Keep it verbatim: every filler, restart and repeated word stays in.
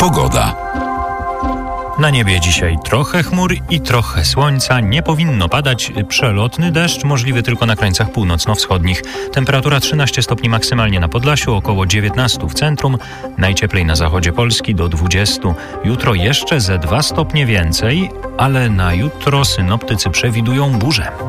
Pogoda. Na niebie dzisiaj trochę chmur i trochę słońca. Nie powinno padać. Przelotny deszcz możliwy tylko na krańcach północno-wschodnich. Temperatura trzynaście stopni maksymalnie na Podlasiu, około dziewiętnaście w centrum. Najcieplej na zachodzie Polski do dwudziestu. Jutro jeszcze ze dwa stopnie więcej, ale na jutro synoptycy przewidują burzę.